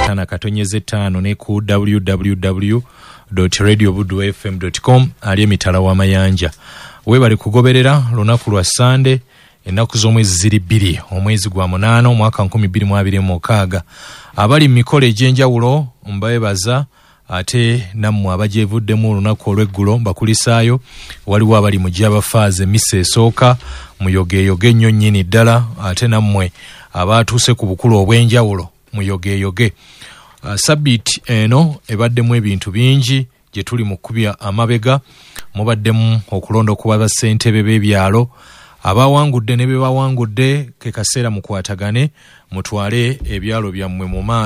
5 ne ku www.radiobudufm.com ali emitala w'amayanja. Webali kugoberera lunaku lwa Sunday ennaku z'omwezi ziri 2 omwezi gwa 8 mwaka 2026. Abali mikolo egy'enjawulo mbayebaza ate nammwe abajevuddemu olunaku olw'eggulo mbakulisaayo. Waliwo abali mu gy'abafaaze misa esooka muyogeeyoge nnyo nnyini ddala, ate nammwe abaatuuse ku bukulu obw'enjawulo muyogeeyoge. Sabbiiti eno ebaddemu ebintu bingi gye tuli mu kubya amabega. Mubaddemu okulonda okuba bassentebe b'ebyalo abawangudde ne be bawangudde. Ke kaseera mukwatagane mutwale ebyalo byammwe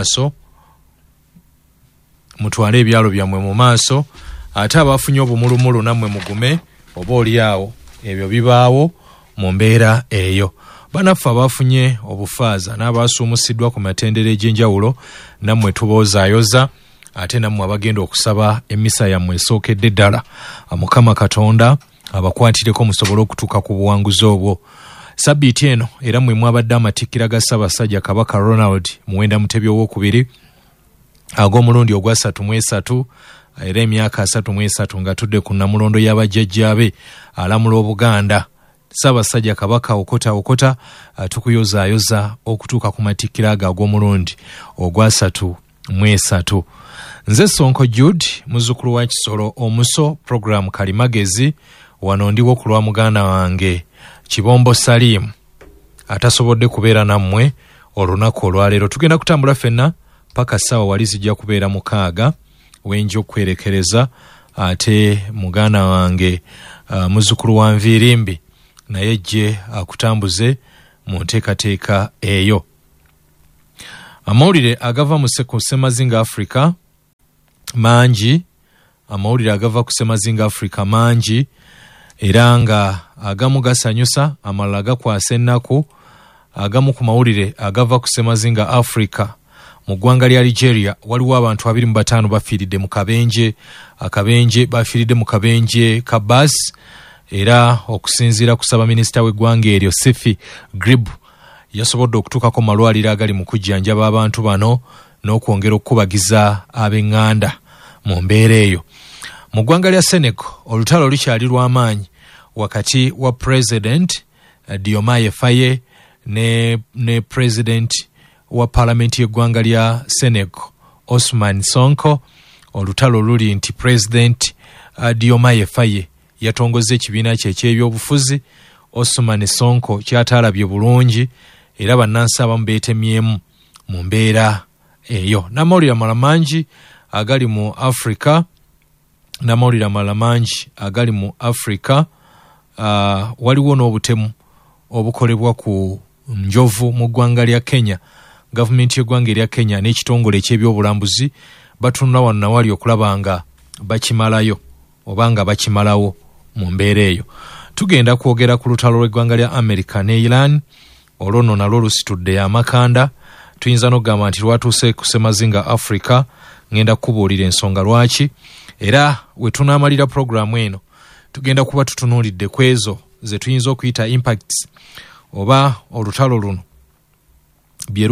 mu maaso, ate abafunye obumulumulu nammwe mugume oba oliawo ebyo bibaawo mu mbeera eyo. Banaffe abafunye obufaaza n'abaasuumusiddwa ku matendero egy'enjawulo nammwe tuboozaayoza, ate nammwe abagenda okusaba emmisa yammwe esookedde ddala, Mukama Katonda abakwatireko musobole okutuuka ku buwanguzi obwo. Sabbiiti eno era mwe mwabadde amatikkira ga Ssaabasajja Kabaka Ronald Muwenda Mutebi II ag'omulundi ogwa 33 era emyaka 33 nga tudde ku nnamulondo y'abajjajjaabe alamula Obuganda. Ssaabasajja Kabaka okota tukuyozaayoza okutuuka ku matikkira ag'omulundi ogwa 33. Nze Sonko Jude muzzukulu wa Kisolo omuso program Kalimagezi, wano ndiwo ku lwa muganda wange Kibombo Salim atasobodde kubeera nammwe olunaku olwaleero. Tugenda kutambula ffenna paka ssaawa wali zijja kubeera 6 wenja okwerekereza, ate muganda wange muzzukulu wa Nvirimbi naye jje akutambuze mu nteekateeka eyo. Amawulire agava mu Ssemazinga Africa mangi, mangi era nga agamu gasanyusa amalala gakwasa ennaku. Agamu ku mawulire agava ku Ssemazinga Africa mu ggwanga lya Algeria waliwo abantu 25 bafiiridde mu akabenje bafiiridde mu kabenje ka bus, era okusinziira ku Ssaabaminisita w'eggwanga eryo Sifi Grib yasobodde okutuukako malwaliro agali mu kujjanjaba abantu bano n'okwongera okubagiza ab'eŋŋanda mu mbeera eyo. Mu ggwanga lya Senegal olutalo lukyali lw'amaanyi wakati wa President Diomaye Faye ne President wa Parliament y'eggwanga lya Senegal Ousmane Sonko. Olutalo luli nti President Diomaye Faye yatongozza ekibiina kye eky'ebyobufuzi, Ousmane Sonko kyataalabye bulungi era bannansi abamu beetemyemu mu mbeera eyo. N'amawulire amalala mangi agali mu Africa, waliwo n'obutemu obukolebwa ku njovu mu ggwanga lya Kenya. Gavumenti y'eggwanga erya Kenya n'ekitongole eky'ebyobulambuzi batunula wano nawali okulaba nga bakimalayo oba nga bakimalawo mu mbeera eyo. Tugenda kwogera ku lutalo lw'eggwanga lya America ne Iran. Olwo nno nalwo lusitudde amakanda. Tuyinza n'okugamba nti lwatuuse ku Ssemazinga Africa. Ngenda kubuulira ensonga lwaki, era we tunaamalira programu eno tugenda kuba tutunuulidde ku ezo ze tuyinza okuyita impacts oba olutalo luno bye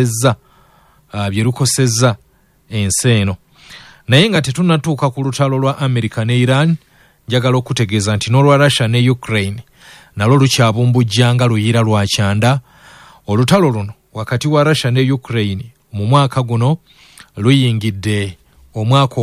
lukosezza ensi eno. Naye nga tetunnatuuka ku lutalo lwa America ne Iran, njagala okutegeeza nti n'olwa Russia ne Ukraine nalwo lukyabumbujja nga luyira lwa kyanda. Olutalo luno wakati wa Russia ne Ukraine mu mwaka guno luyingidde omwaka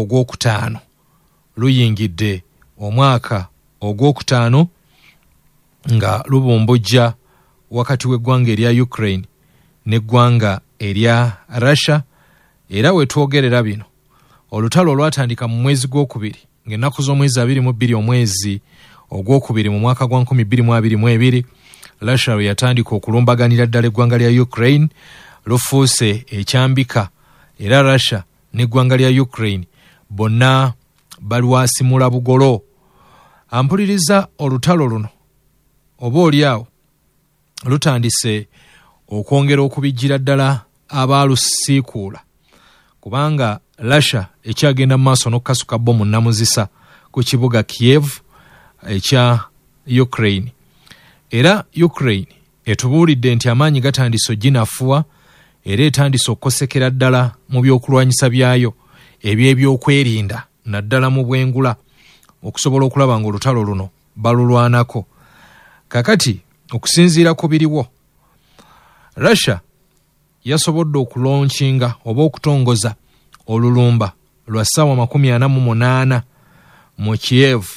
ogwokutaano nga lubumbujja wakati w'eggwanga erya Ukraine n'eggwanga erya Russia. Era we twogerera bino olutalo olwatandika mu mwezi gw'okubiri ng'ennaku z'omwezi 22 omwezi ogwokubiri mu mwaka gwa 2022, Russia lwe yatandika okulumbaganira ddala eggwanga lya Ukraine. Lufuuse ekyambika era Russia n'eggwanga lya Ukraine bonna balwasimula bugolo. Ampuliriza olutalo luno oba oliawo lutandise okwongera okubijjira ddala abaalusiikuula, kubanga Russia ekyagenda mu maaso n'okukasuka bbomu nnamuzisa ku kibuga Kiev ekya Ukraine. Era Ukraine etubuulidde nti amaanyi gatandise oginafuwa era etandise okukosekera ddala mu byokulwanyisa byayo eby'ebyokwerinda naddala mu bwengula okusobola okulaba ng'olutalo luno balulwanako. Kakati okusinziira ku biriwo, Russia yasobodde okulonkinga oba okutongoza olulumba lwa ssaawa 48 mu Kiev,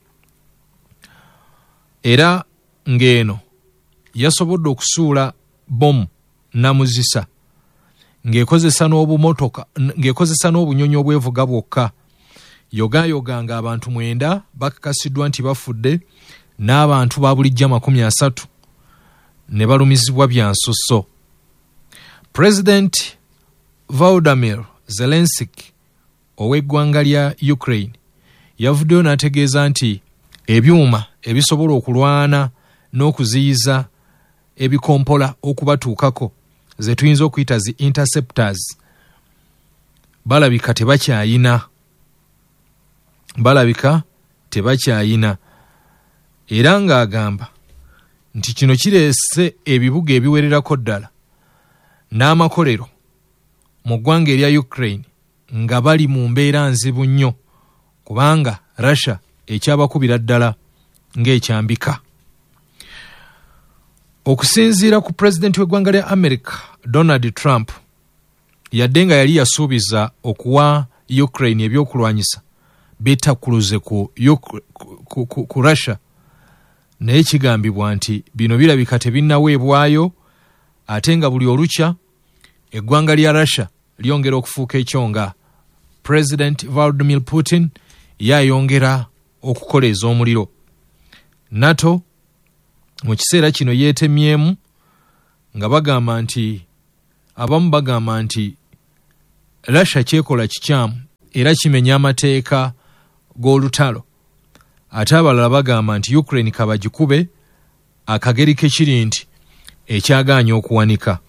era ng'eno yasobodde okusuula bomu namuzisa ng'ekozesa n'obunyonyi obwevuga bwokka. Yogayoga ng'abantu 9 bakakasiddwa nti bafudde n'abantu ba bulijja 30 ne balumizibwa bya nsusso. President Volodymyr Zelensky ow'eggwanga lya Ukraine yavuddeyo n'ategeeza nti ebyuma ebisobola okulwana n'okuziyiza ebikompola okubatuukako ze tuyinza okuyita zi interceptors balabika tebakyayina, era ng'agamba nti kino kireese ebibuga ebiwererako ddala n'amakolero mu ggwanga erya Ukraine nga bali mu mbeera nzibu nnyo kubanga Russia ekyabakubira ddala ng'ekyambika. Okusinziira ku pulezidenti w'eggwanga lya America Donald Trump, yadde nga yali yasuubiza okuwa Ukraine ebyokulwanyisa bitakuluze ku Russia, naye kigambibwa nti bino birabika tebinnaweebwayo, ate nga buli olukya eggwanga lya Russia lyongera okufuuka ekyonga. President Vladimir Putin yayongera okukoleeza omuliro. NATO mu kiseera kino yeetemyemu nga bagamba nti abamu bagamba nti Russia kyekola kikyamu era kimenya amateeka g'olutalo, ate abalala bagamba nti Ukraine kabagikube akageri kekiri nti ekyagaanya okuwanika.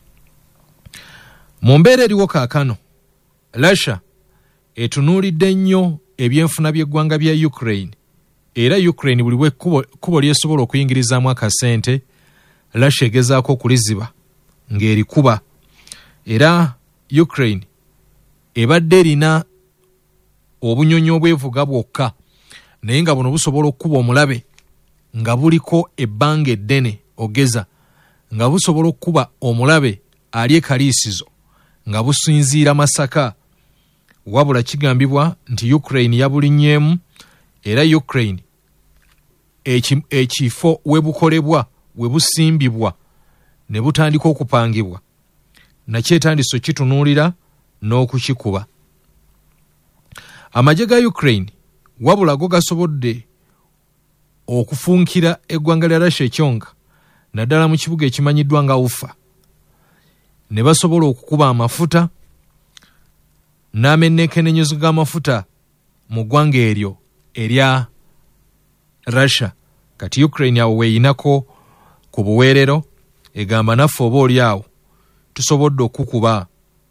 Mu mbeera eriwo kaakano, Russia etunuulidde nnyo ebyenfuna by'eggwanga bya Ukraine, era Ukraine buli bw'ekkubo lyesobola okuyingirizaamu akasente, Russia egezaako okuliziba ng'erikuba, era Ukraine ebadde erina obunyonyi obwevuga bwokka, naye nga buno busobola okukuba omulabe nga buliko ebbanga eddene, ogeza nga busobola okukuba omulabe ali ekaliisizo nga businziira Masaka. Wabula kigambibwa nti Ukraine yabulinnyeemu, era Ukraine ekifo we bukolebwa we busimbibwa ne butandika okupangibwa nakyetandise kitunuulira n'okukikuba. Amagye ga Ukraine wabula go gasobodde okufunkira eggwanga lya Russia ekyonga naddala mu kibuga ekimanyiddwa nga Ufa, ne basobola okukuba amafuta n'amennekenenyezo g'amafuta mu ggwanga eryo erya Russia. Kati Ukraine awo weeyinako ku buweerero, egamba naffe oba oli awo tusobodde okukuba.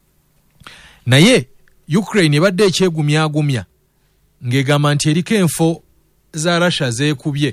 Naye Ukraine ebadde ekyegumyagumya ng'egamba nti eriko enfo za Russia zeekubye,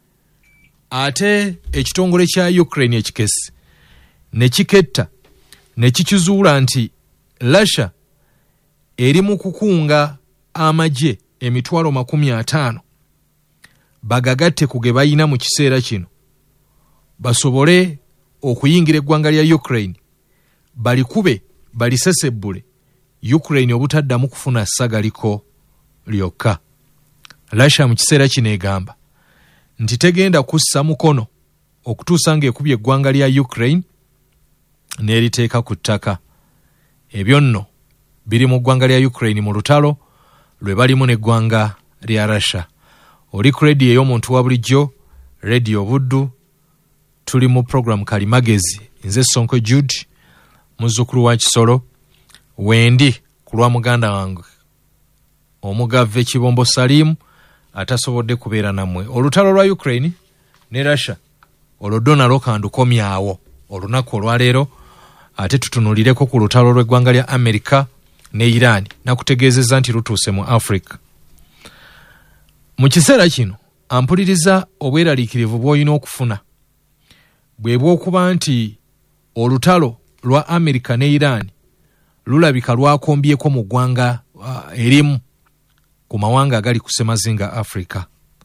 ate ekitongole kya Ukraine ekikesi ne kiketta ne kikizuula nti Russia eri mu kukunga amagye 50,000 bagagatte ku ge bayina mu kiseera kino basobole okuyingira eggwanga lya Ukraine, balikube balisesebbule Ukraine obutaddamu kufuna ssagaliko lyokka. Russia mu kiseera kino egamba nti tegenda kussa mukono okutuusa ng'ekubye eggwanga lya Ukraine n'eriteeka ku ttaka. Ebyo nno biri mu ggwanga lya Ukraine mu lutalo lwe balimu n'eggwanga lya Russia. Oli ku radio ey'omuntu wa bulijjo, Radio Buddu, tuli mu program Kalimagezi. Nze Sonko Jude, muzzukulu wa Kisolo, wendi ku lwa muganda wange omugave Kibombo Salimu atasobodde kubeera nammwe. Olutalo lwa Ukraine ne Russia olwo nalwo kandukomyawo olunaku olwaleero, ate tutunulireko ku lutalo lw'eggwanga lya America ne Iran nakutegeezeza nti lutuuse mu Africa. Mu kiseera kino ampuliriza obweraliikirivu bw'olina okufuna bwe bw'okuba nti olutalo lwa Amerika ne Iran lulabika lwakombyeko mu ggwanga erimu ku mawanga agali ku ssemazinga Africa.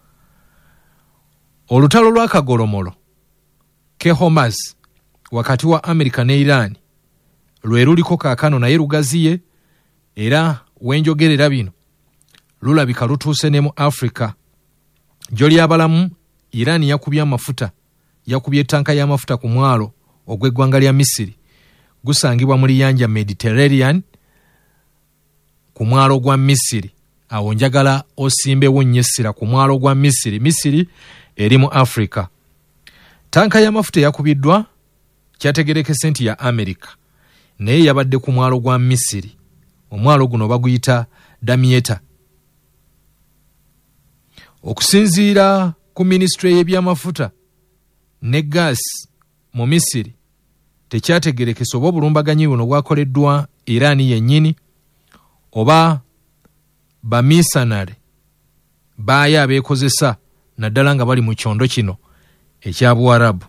Olutalo lwa Kagolomolo ke Hormuz wakati wa Amerika ne Iran lwe luliko kaakano naye lugaziye, era wenjogerera bino lulabika lutuuse ne mu Africa. Gy'oli abalamu, Iran yakubye amafuta, yakubye tanka y'amafuta ku mwalo ogw'eggwanga lya Misiri gusangibwa mu liyanja Mediterranean ku mwalo gwa Misiri. Awo njagala osimbewo nnyo essira ku mwalo gwa Misiri. Misiri eri mu Africa. Tanka y'amafuta yakubiddwa, kyategerekese nti ya Amerika, naye yabadde ku mwalo gwa Misiri. Omwalo guno baguyita Damietta. Okusinziira ku Ministry y'ebyamafuta ne gas mu Misiri, tekyategerekese oba obulumbaganyi buno bwakoleddwa Iran yennyini oba bamisanale baaya abeekozesa naddala nga bali mu kyondo kino ekya Buwarabu.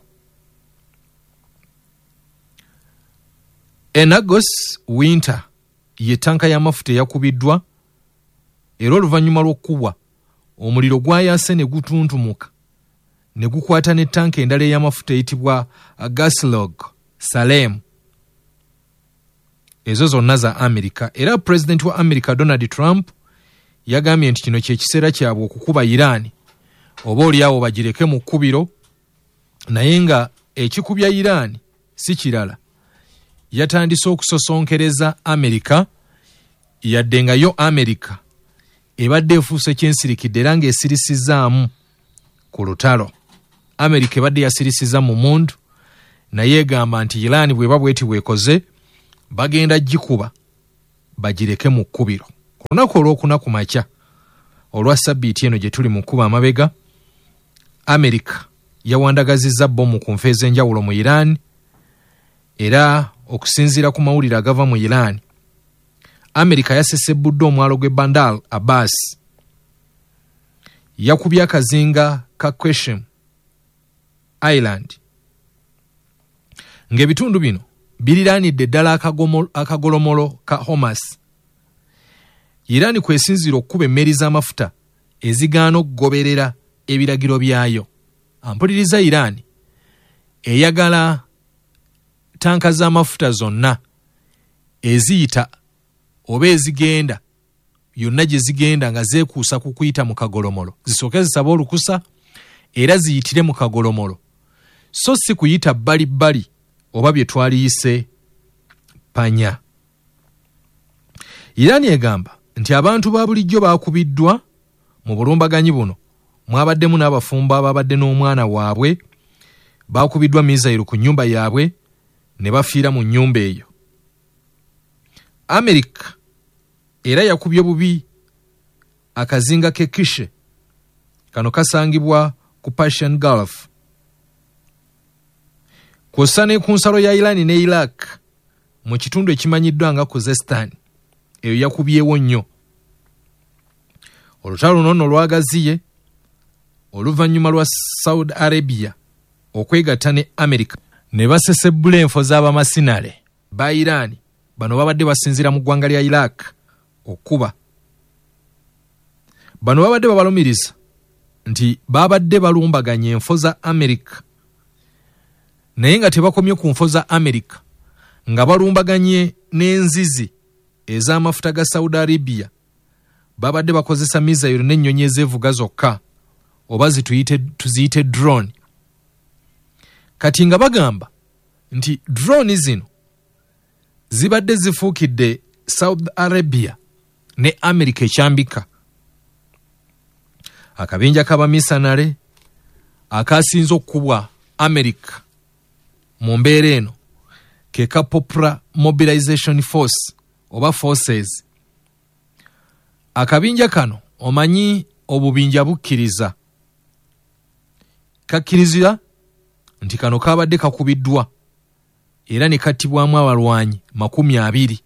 Enagos Winter ye tanka y'amafuta yakubiddwa, era oluvannyuma lw'okkubwa omuliro gwayase ne gutuntumuka ne gukwata ne tanka endala ey'amafuta eyitibwa Gaslog Salem. Ezo zonna za Amerika, era President wa Amerika Donald Trump yagambye nti kino kyekiseera kyabwe okukuba Iran oba oliawo bagireke mu kkubiro, naye nga ekikubya Iran si kirala, yatandise okusosonkereza Amerika, yadde nga yo Amerika ebadde efuuse kyensirikidde era ng'esirisizaamu ku lutalo. Amerika ebadde yasirisiza mu mundu, naye egamba nti Iran bweba bweti bwekoze bagenda gikuba bagireke mu kkubiro. Ku lunaku olwokuna ku makya olwa sabbiiti eno gye tuli mu kkuba amabega, Amerika yawandagazizza bbomu ku nfa ez'enjawulo mu Iran, era okusinziira ku mawulire agava mu Iran, Amerika yasesebbudde omwalo gw'e Bandar Abbas, yakubye akazinga ka Qasem Island, ng'ebitundu bino biriraanidde ddala akagolomolo ka Hormuz. Iran kwesinziira okukuba emmeri z'amafuta ezigaana okugoberera ebiragiro byayo. Ampuliriza, Iran eyagala tanka z'amafuta zonna eziyita oba ezigenda yonna gye zigenda nga zeekuusa ku kuyita mu kagolomolo zisooke zisabe olukusa era ziyitire mu kagolomolo, so si kuyita bbalibbali oba bye twaliyise panya. Iran egamba nti abantu ba bulijjo baakubiddwa mu bulumbaganyi buno, mwabaddemu n'abafumbo ababadde n'omwana waabwe baakubiddwa misairo ku nnyumba yaabwe ne bafiira mu nnyumba eyo. Amerika era yakubye bubi akazinga ke Kishe, kano kasangibwa ku Persian Gulf, kw'ossa ne ku nsalo ya Iran ne Iraq mu kitundu ekimanyiddwa nga Khuzestan, eyo yakubyewo nnyo. Olutalo luno lwagaziye oluvannyuma lwa Saudi Arabia okwegatta ne Amerika ne basesebbula enfo z'abamasinale ba Iran bano babadde basinzira mu ggwanga lya Iraq okuba. Bano babadde babalumiriza nti babadde balumbaganya enfo za Amerika, naye nga tebakomye ku nfo za Amerika, nga balumbaganye n'enzizi ez'amafuta ga Saudi Arabia. Babadde bakozesa misairo n'ennyonyi ezeevuga zokka oba tuziyite drone. Kati nga bagamba nti drone zino zibadde zifuukidde Saudi Arabia ne Amerika ekyambika. Akabinja k'abamisanale akasinze okukubwa Amerika mu mbeera eno ke ka Popular Mobilization Force oba Forces. Akabinja kano omanyi obubinja bukkiriza, kakkirizira nti kano kabadde kakubiddwa era ne kattibwamu abalwanyi 20,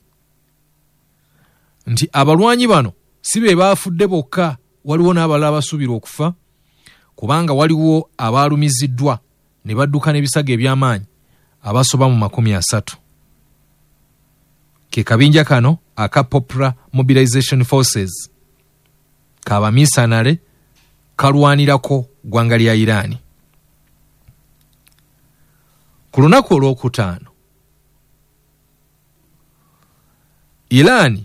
nti abalwanyi bano si be baafudde bokka, waliwo n'abalala basuubira okufa, kubanga waliwo abaalumiziddwa ne badduka n'ebisago eby'amaanyi abasoba mu 30. ke kabinja kano aka Popular Mobilization Forces kabamisanale kalwanirako ggwanga lya Iran. Ku lunaku olwokutaano Iran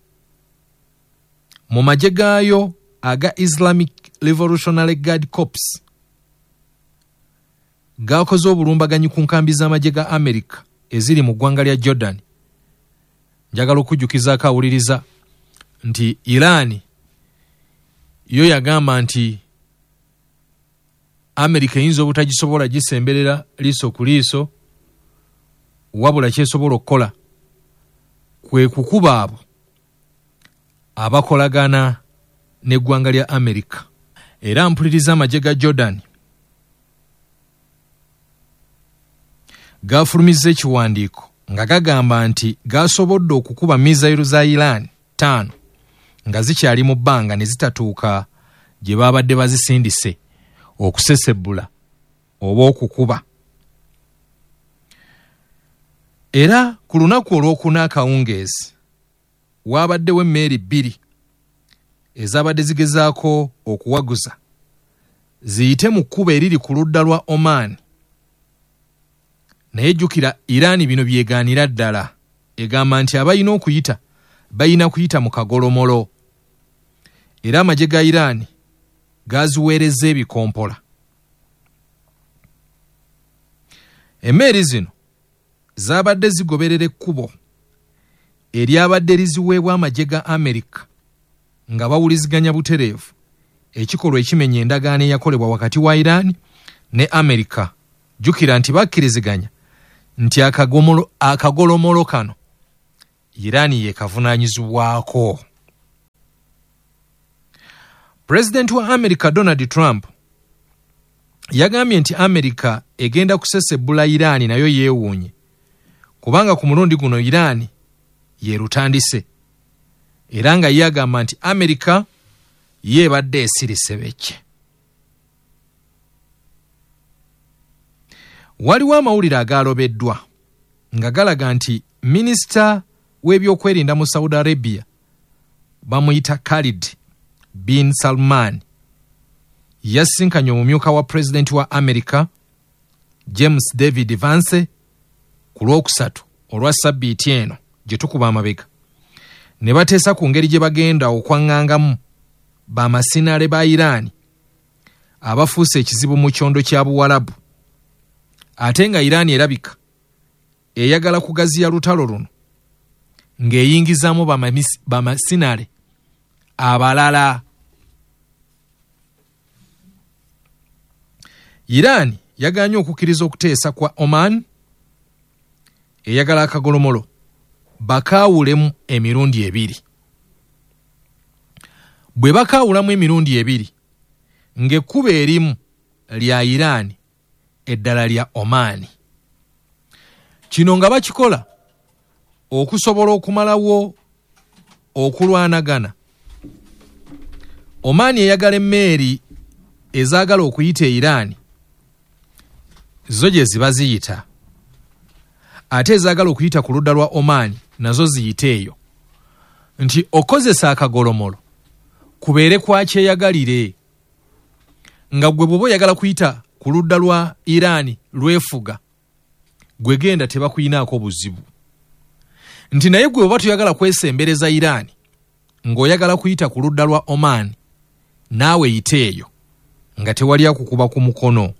mu magye gaayo aga Islamic Revolutionary Guard Corps gakoze obulumbaganyi ku nkambi z'amagye ga America eziri mu ggwanga lya Jordan. Njagala okujjukiza akawuliriza nti Iran yo yagamba nti America eyinza obutagisobola gisemberera liiso ku liiso, wabula kyesobola okukola kwe kukuba abo abakolagana n'eggwanga lya America. Era mpuliriza amagye ga Jordan gafulumizza ekiwandiiko nga gagamba nti gasobodde okukuba misayiru za Iran 5 nga zikyali mu bbanga ne zitatuuka gye babadde bazisindise okusesebbula oba okukuba. Era ku lunaku olwokuna akawungeezi waabaddewo emmeeri 2 ezabadde zigezaako okuwaguza ziyite mu kkuba eriri ku ludda lwa Oman. Naye jjukira Iran bino byegaanira ddala, egamba nti abayina okuyita bayina kuyita mu kagolomolo. Era amagye ga Iran gaziweereza ebikompola. Emmeeri zino zaabadde zigoberera ekkubo eryabadde liziweebwa amagye ga America nga bawuliziganya butereevu ekikolwa ekimenya endagaano eyakolebwa wakati wa Iran ne America. Jjukira nti bakkiriziganya nti akagolomolo kano Iran ye kavunaanyizibwako. President wa America Donald Trump yagambye nti America egenda kusesebbula Iran nayo yeewuunye, kubanga ku mulundi guno Iran ye lutandise, era nga yagamba nti America yeebadde esirise becce. Waliwo amawulire agalobeddwa nga galaga nti minisita w'ebyokwerinda mu Saudi Arabia bamuyita Khalid bin Salman yasinkanye omumyuka wa president wa America James David Vance ku lwokusatu olwa sabbiiti eno gye tukuba amabega, ne bateesa ku ngeri gye bagenda okwaŋŋangamu bamasinale ba Iran abafuuse ekizibu mu kyondo kya Buwalabu. Ate nga Iran erabika eyagala kugaziya lutalo luno ng'eyingizaamu bamasinale abalala. Iran yagaanye okukkiriza okuteesa kwa Oman eyagala akagolomolo bakaawulemu emirundi 2. Bwe bakaawulamu emirundi 2 ng'ekkuba erimu lya Iran eddala lya Oman. Kino nga bakikola okusobola okumalawo okulwanagana. Oman eyagala emmeeri ezaagala okuyita Iran zo gye ziba ziyita, ate ezaagala okuyita ku ludda lwa Oman nazo ziyite eyo, nti okozesa akagolomolo kubeere kwa kyeyagalire, nga gwe bw'oba oyagala kuyita ku ludda lwa Iran lwefuga gwe genda tebakuyinaako buzibu. Nti naye gwe bw'oba toyagala kwesembereza Iran ng'oyagala kuyita ku ludda lwa Oman, naawe yite eyo nga tewali akukuba ku mukono.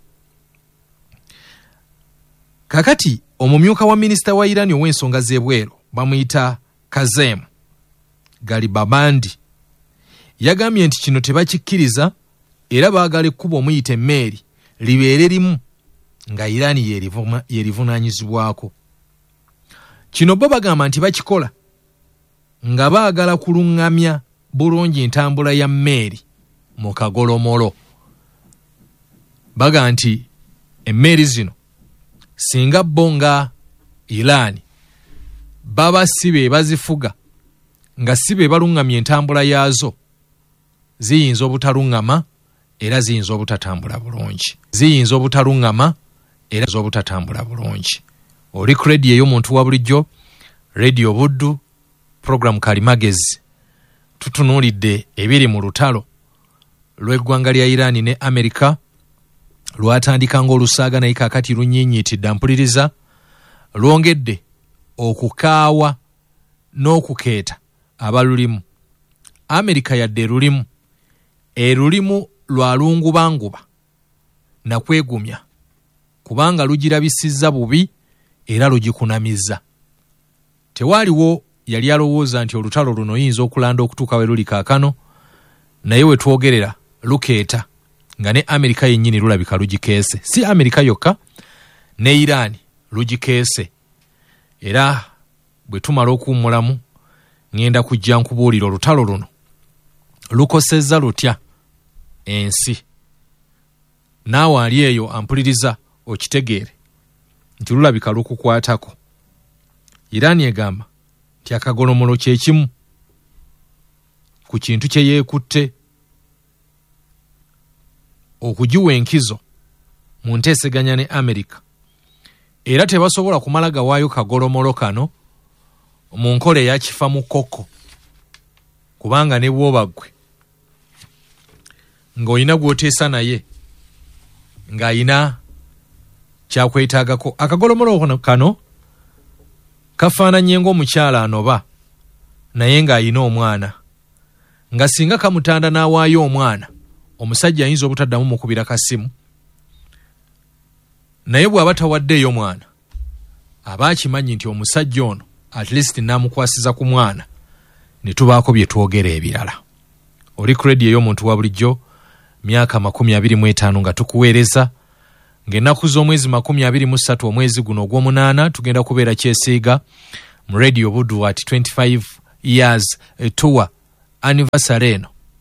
Kakati omumyuka wa minisita wa Iran ow'ensonga z'ebweru bamuyita Kazem Garibabandi yagambye nti kino tebakikkiriza, era baagala ekkuba omuyita emmeeri libeere limu nga Iran yerivunaanyizibwako. Kino bo bagamba nti bakikola nga baagala kuluŋŋamya bulungi entambula ya mmeeri mu kagolomolo. Baga nti emmeeri zino singa bo nga Iran baba sibe bazifuga nga sibe baluŋŋamya entambula yaazo, ziyinza obutaluŋŋama era ziyinza obutatambula bulungi. Ziyinza obutaluŋŋama era zobutatambula bulungi. Oli kredi y'omuntu wa bulijjo Radio Buddu, program Kalimagezi. Tutunuulidde ebiri mu lutalo lw'eggwanga lya Iran ne America lwatandika ng'olusaaga naye kaakati lunnyinnyiitidde mpuliriza lwongedde okukaawa n'okukeeta abalulimu. America yadde lulimu erulimu lwalungubanguba na kwegumya kubanga lugirabisizza bubi era lugikunamizza. Tewaaliwo yali alowooza nti olutalo luno yinza okulanda okutuuka we luli kaakano, naye we twogerera lukeeta nga ne America yennyini lulabika lugikeese. Si America yokka, ne Iran lugikeese. Era bwe tumala okuwummulamu ngenda kujja nkubuulira olutalo luno lukosezza lutya ensi. Naawe ali eyo ampuliriza okitegeere nti lulabika lukukwatako. Iran egamba nti akagolomolo kye kimu ku kintu kye yeekutte okugiwa enkizo mu nteeseganya ne America, era tebasobola kumala gawaayo kagolomolo kano mu nkola eya kifa mu kkokko, kubanga ne bwoba ggwe ng'olina gw'oteesa naye ng'ayina kyakwetaagako. Akagolomolo kano kafaananye ng'omukyala anoba naye ng'ayina omwana, nga singa kamutanda n'awaayo omwana, omusajja ayinza obutaddamu mukubira kasimu, naye bw'aba tawaddeeyo mwana aba akimanyi nti omusajja ono at least naamukwasiza ku mwana, ne tubaako bye twogera ebirala. Oli ku radio ey'omuntu wa bulijjo, myaka 25 nga tukuweereza, ng'ennaku z'omwezi 23 omwezi guno ogw'omunaana tugenda kubeera kyesiiga mu Radio Buddu at 25 years tour anniversary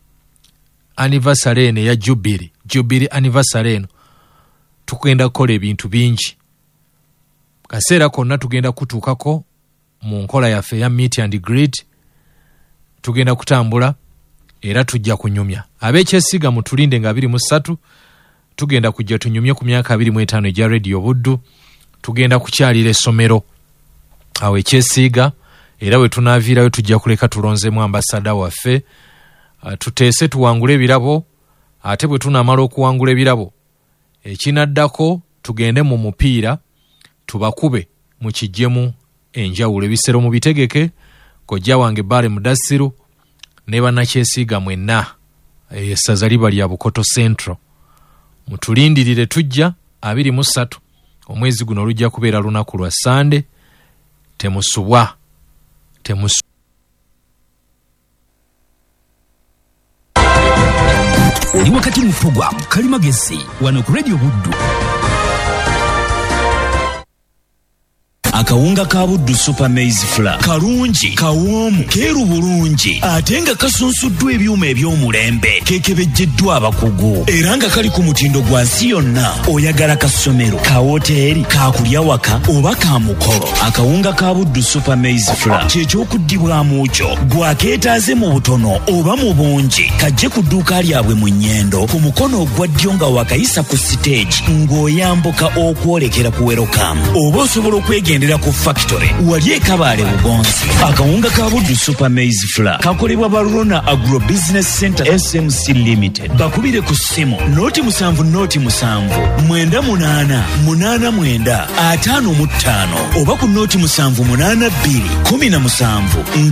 eno ya Jubilee anniversary eno. Tugenda kukola ebintu bingi. Kaseera konna tugenda kutuukako mu nkola yaffe ya meet and greet. Tugenda kutambula era tujja kunyumya ab'ekyesiiga mutulinde nga 23 tugenda kujja tunyumye ku myaka 25 egya Radio Buddu. Tugenda kukyalira essomero awo ekyesiiga, era we tunaaviirayo tujja kuleka tulonzemu ambasada waffe, tuteese tuwangule ebirabo. Ate bwe tunaamala okuwangula ebirabo, ekinaddako tugende mu mupiira tubakube mu kijjemu enjawulo. Ebisero mu bitegeke, kojja wange Bare Mudassiru ne bannakyesiiga mwenna essaza liba lya Bukoto Central. Mutulindirire tujja 23 omwezi guno lujja kubeera lunaku lwa Sande. Temusubwa. Oli wakati mu program Kalimagezi wano ku Radio Buddu. Akawunga ka Buddu Super Maize Flour kalungi, kawoomu, keeru bulungi, ate nga kasunsuddwa ebyuma eby'omulembe, keekebejjeddwa abakugu, era nga kali ku mutindo gwa nsi yonna. Oyagala ka ssomero, ka woteeri, ka kulya waka oba ka mukolo, akawunga ka Buddu Super Maize Flour ky'ekyokuddibwamu kyo. Gwakeetaaze mu butono oba mu bungi, kajje ku dduuka lyabwe mu Nnyendo ku mukono ogwa ddyo nga wakayisa ku stage ng'oyambuka okwolekera ku Welcome, oba osobola okwegendera ku factory wali Kabaale Bugonzi. Akawunga ka Buddu Super Maize Flour kakolebwa Barona Agro Business Center SMC Limited. Bakubire ku ssimu 07 98 89 55 oba ku 07 82 17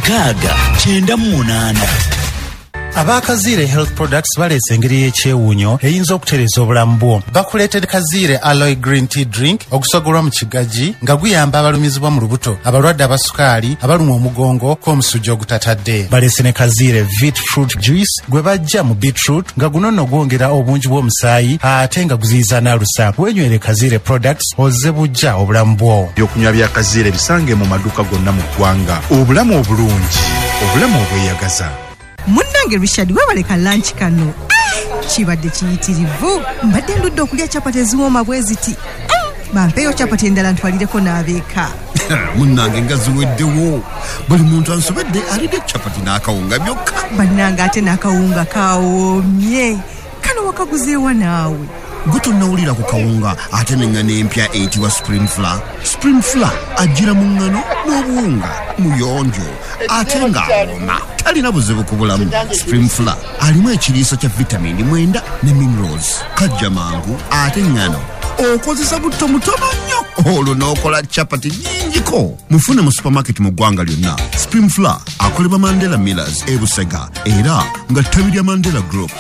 698. Abakazire Health Products baleese engeri y'ekyewuunyo eyinza okutereza obulamu bwo. Bakuleetera Kazire Aloe Green Tea Drink ogusogolwa mu kigagi nga guyamba abalumizibwa mu lubuto, abalwadde abasukaali, abalumwa omugongo kw'omusujja ogutatadde. Baleese ne Kazire Vit Fruit Juice gwe bajja mu beetroot nga guno nno gwongera obungi bw'omusaayi ate nga guziyiza n'alusa. Wenywere Kazire Products ozze bujja obulamu bwo. Ebyokunywa bya Kazire bisange mu maduuka gonna mu ggwanga. Obulamu obulungi, obulamu obweyagaza. Munnange Richard webaleka lunch kano kibadde kiyitirivu. Mbadde ndudde okulya capati eziwooma bwe ziti. Bampeeyo capati endala ntwalireko n'abeeka. Munnange nga ziweddewo. Buli muntu ansobedde alidde capati n'akawunga byokka. Bannange ate n'akawunga kawoomye. Kano wakaguzeewa naawe? gutonawulira ku kawunga ate n'engano empya eyitibwa spring flour. Spring flour ajjira mu ngano n'obuwunga muyonjo ate ng'awoma talina buzibu ku bulamu. Spring flour alimu ekiriiso kya vitamini 9 ne minerals. Kajja mangu ate ngano okozesa butto mutono nnyo olwo n'okola capati nnyingiko. Mufune mu supermarket mu ggwanga lyonna. Spring flour akolebwa Mandela Millers e Busega era nga ttabi lya Mandela Group.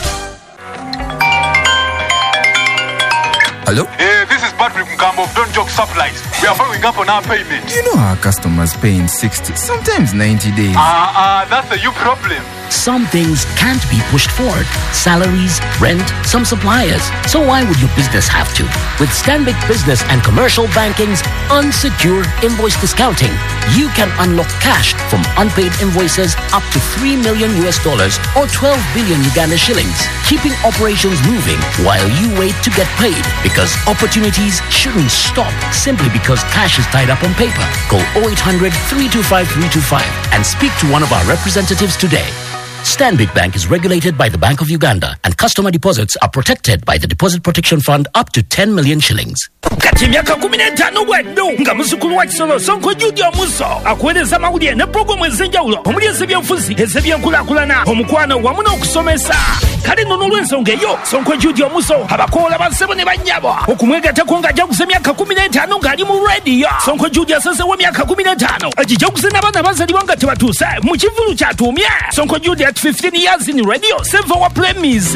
Hello? Hey, this is Patrick Mkambo of Don't Joke Supplies. We are following up on our payment. You know our customers pay in 60, sometimes 90 days. That's a you problem. Some things can't be pushed forward. Salaries, rent, some suppliers. So why would your business have to? With Stanbic Business and Commercial Banking's unsecured invoice discounting, you can unlock cash from unpaid invoices up to $3 million or 12 billion Uganda shillings, keeping operations moving while you wait to get paid. Because opportunities shouldn't stop simply because cash is tied up on paper. Call 0800 325 325 and speak to one of our representatives today. Stanbic Bank is regulated by the Bank of Uganda and customer deposits are protected by the Deposit Protection Fund up to 10 million shillings. Kati myaka 15 bweddu nga muzukulu wa Kisolo Sonko Judy Omuso akuweereza mawulire ne pulogulamu ez'enjawulo omuli ez'ebyenfuzi ez'ebyenkulaakulana omukwano wamu n'okusomesa. Kale nno n'olw'ensonga eyo Sonko Judy Omuso abakoola bassebo ne bannyabo okumwegattako ng'ajaguza emyaka 15 ng'ali mu rediyo. Sonko Judy asazeewo emyaka 15 agijaguze n'abaana bazalibwa nga tebatuuse mu kivulu ky'atuumye. Sonko Judy at 15 years in radio save our premise.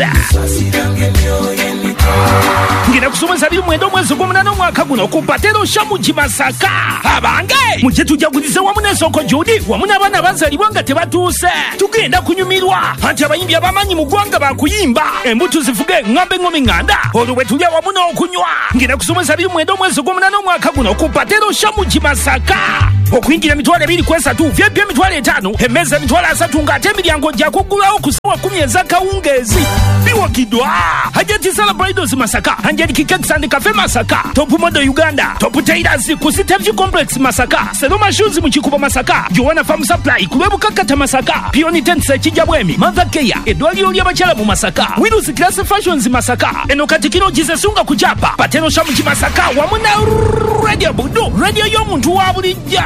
Ngina kusomesa biri mwendo mwezi gw'omunana omwaka guno ku Patero Shamuji Masaka. Abange mujje tujagulize wamu ne Sonko Judy wamu n'abaana bazalibwa nga tebatuuse. Tugenda kunyumirwa anti abayimbi abamanyi mu ggwanga bakuyimba embuto zivuge ngambe ngomi nganda olwo bwe tulya wamu n'okunywa. Ngina kusomesa biri mwendo mwezi gw'omunana omwaka guno ku Patero Shamuji Masaka. Okuyingira emitwalo 2 vyebyo emitwalo 5 emmeza emitwalo 3 ng'ate emiryango gya kuggulawo ku ssaawa 10 ez'akawungeezi. Biwagidwa Hajati Celebrities Masaka, Angelique Cakes and Cafe Masaka, Top Modo Uganda, Top Tailors ku City Complex Masaka, Seloma Shoes mu Kikubo Masaka, Joanna Farm Supply ku Lwebukakata Masaka, Pioni Tents Kijabwemi, Mother Care, Edwali Olyabakyala mu Masaka, Wilus Class Fashions Masaka, Eno Katikiro Jisesunga ku Japa, Pateno Shamuji Masaka wamu na Radio Budu, Radio y'omuntu wa bulijja.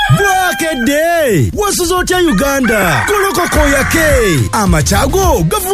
Bwakedde wasuza otya Uganda kolokoko yake amachago gavu